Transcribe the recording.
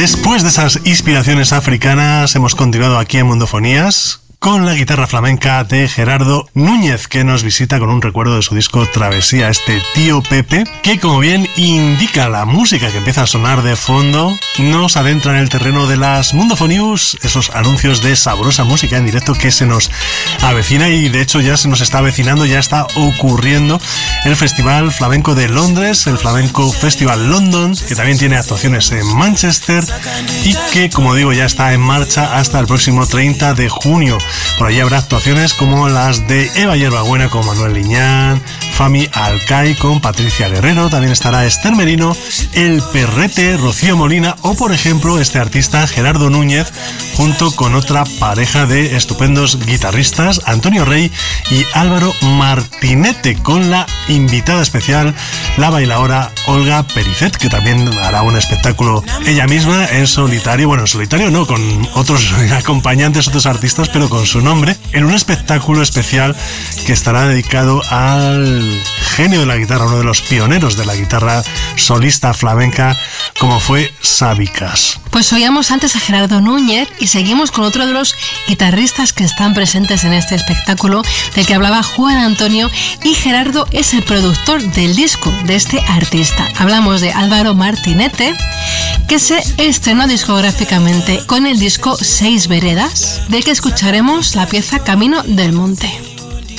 Después de esas inspiraciones africanas, hemos continuado aquí en Mundofonías con la guitarra flamenca de Gerardo Núñez, que nos visita con un recuerdo de su disco Travesía, este Tío Pepe, que como bien indica la música que empieza a sonar de fondo, nos adentra en el terreno de las Mundofonías, esos anuncios de sabrosa música en directo que se nos avecina, y de hecho ya se nos está avecinando, ya está ocurriendo el Festival Flamenco de Londres, el Flamenco Festival London, que también tiene actuaciones en Manchester y que, como digo, ya está en marcha hasta el próximo 30 de junio. Por allí habrá actuaciones como las de Eva Hierbabuena con Manuel Liñán, Fami Alcai con Patricia Guerrero, también estará Esther Merino, El Perrete, Rocío Molina o, por ejemplo, este artista Gerardo Núñez junto con otra pareja de estupendos guitarristas, Antonio Rey y Álvaro Martinete, con la invitada especial, la bailaora Olga Pericet, que también hará un espectáculo ella misma en solitario, bueno, en solitario no, con otros acompañantes, otros artistas, pero con su nombre, en un espectáculo especial que estará dedicado al genio de la guitarra, uno de los pioneros de la guitarra solista flamenca, como fue Sabicas. Pues oíamos antes a Gerardo Núñez y seguimos con otro de los guitarristas que están presentes en este espectáculo del que hablaba Juan Antonio, y Gerardo es el productor del disco de este artista. Hablamos de Álvaro Martinete, que se estrenó discográficamente con el disco 6 Veredas, del que escucharemos la pieza Camino del Monte.